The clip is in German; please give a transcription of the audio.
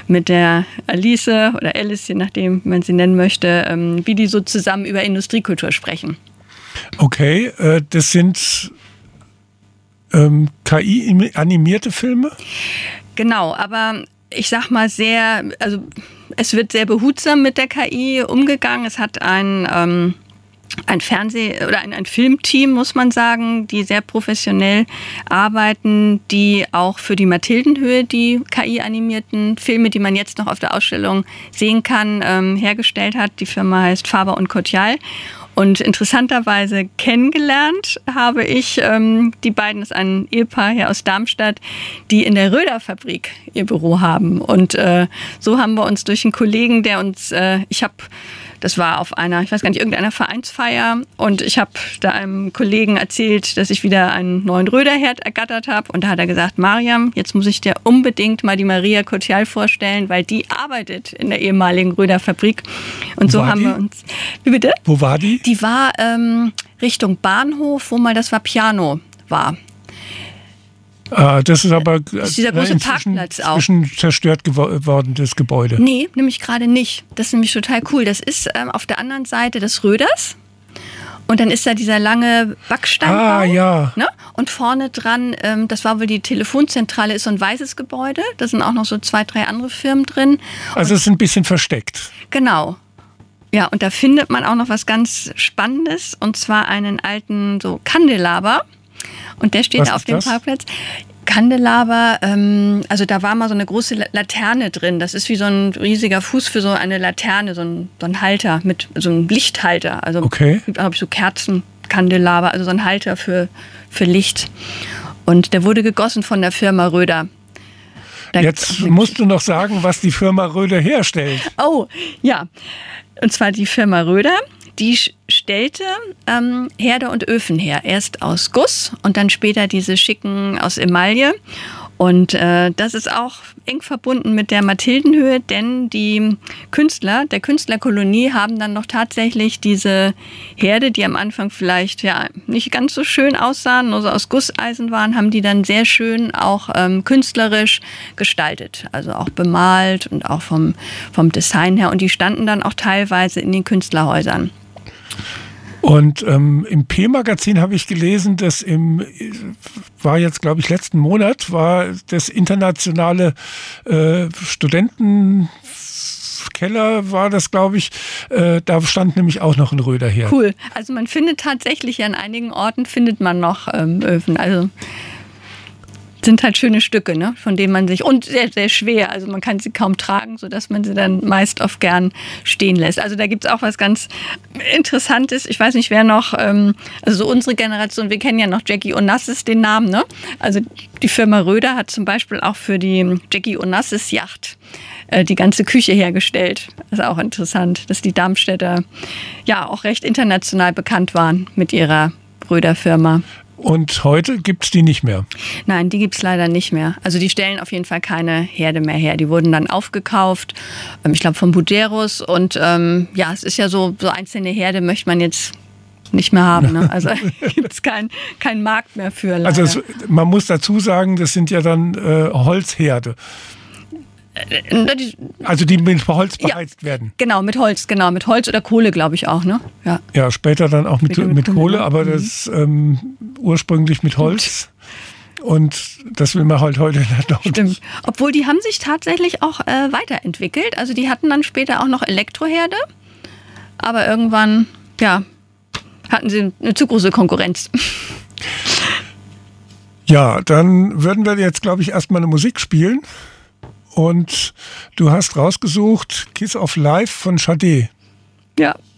mit der Alice oder Alice, je nachdem, wie man sie nennen möchte, wie die so zusammen über Industriekultur sprechen. Okay, das sind KI-animierte Filme? Genau, aber ich sag mal es wird sehr behutsam mit der KI umgegangen. Es hat ein Filmteam, muss man sagen, die sehr professionell arbeiten, die auch für die Mathildenhöhe die KI-animierten Filme, die man jetzt noch auf der Ausstellung sehen kann, hergestellt hat. Die Firma heißt Faber und Kotial. Und interessanterweise kennengelernt habe ich die beiden, das ist ein Ehepaar hier aus Darmstadt, die in der Röder-Fabrik ihr Büro haben. Und so haben wir uns durch einen Kollegen, der uns, das war auf einer, ich weiß gar nicht, irgendeiner Vereinsfeier, und ich habe da einem Kollegen erzählt, dass ich wieder einen neuen Röderherd ergattert habe, und da hat er gesagt, Mariam, jetzt muss ich dir unbedingt mal die Maria Kotial vorstellen, weil die arbeitet in der ehemaligen Röderfabrik. Und so haben wir uns... Wie bitte? Wo war die? Die war Richtung Bahnhof, wo mal das Vapiano war. Das ist aber das ist dieser große Parkplatz auch. Inzwischen zerstört geworden, das Gebäude. Nee, nämlich gerade nicht. Das ist nämlich total cool. Das ist auf der anderen Seite des Röders. Und dann ist da dieser lange Backsteinbau. Ja. Ne? Und vorne dran, das war wohl die Telefonzentrale, ist so ein weißes Gebäude. Da sind auch noch so 2, 3 andere Firmen drin. Also es ist ein bisschen versteckt. Genau. Ja, und da findet man auch noch was ganz Spannendes. Und zwar einen alten so Kandelaber. Und der steht auf dem Parkplatz. Kandelaber, also da war mal so eine große Laterne drin. Das ist wie so ein riesiger Fuß für so eine Laterne, so ein Halter, mit so einem Lichthalter. Also okay. Glaube ich, so Kerzenkandelaber, also so ein Halter für Licht. Und der wurde gegossen von der Firma Röder. Jetzt musst du noch sagen, was die Firma Röder herstellt. Oh, ja. Und zwar die Firma Röder. Die stellte Herde und Öfen her. Erst aus Guss und dann später diese schicken aus Emaille. Und das ist auch eng verbunden mit der Mathildenhöhe, denn die Künstler der Künstlerkolonie haben dann noch tatsächlich diese Herde, die am Anfang vielleicht ja nicht ganz so schön aussahen, nur so aus Gusseisen waren, haben die dann sehr schön auch künstlerisch gestaltet. Also auch bemalt und auch vom Design her. Und die standen dann auch teilweise in den Künstlerhäusern. Und im P-Magazin habe ich gelesen, dass war jetzt, glaube ich, letzten Monat, war das internationale Studentenkeller, war das, glaube ich, da stand nämlich auch noch ein Röderherd. Cool. Also man findet tatsächlich, an einigen Orten findet man noch Öfen. Also sind halt schöne Stücke, ne, von denen man sich, und sehr, sehr schwer, also man kann sie kaum tragen, sodass man sie dann meist oft gern stehen lässt. Also da gibt es auch was ganz Interessantes. Ich weiß nicht, wer noch, also so unsere Generation, wir kennen ja noch Jackie Onassis, den Namen, ne? Also die Firma Röder hat zum Beispiel auch für die Jackie Onassis Yacht die ganze Küche hergestellt. Das ist auch interessant, dass die Darmstädter ja auch recht international bekannt waren mit ihrer Röder-Firma. Und heute gibt es die nicht mehr? Nein, die gibt es leider nicht mehr. Also die stellen auf jeden Fall keine Herde mehr her. Die wurden dann aufgekauft, ich glaube von Buderus. Und ja, es ist ja so einzelne Herde möchte man jetzt nicht mehr haben. Ne? Also gibt es keinen Markt mehr für. Leider. Also man muss dazu sagen, das sind ja dann Holzherde. Also die mit Holz beheizt werden. Genau, mit Holz oder Kohle, glaube ich auch, ne? Ja, später dann auch mit Kohle, aber das ursprünglich mit Holz. Und das will man halt heute nicht noch. Stimmt. Obwohl die haben sich tatsächlich auch weiterentwickelt. Also die hatten dann später auch noch Elektroherde, aber irgendwann, ja, hatten sie eine zu große Konkurrenz. Ja, dann würden wir jetzt, glaube ich, erstmal eine Musik spielen. Und du hast rausgesucht Kiss of Life von Sade. Ja.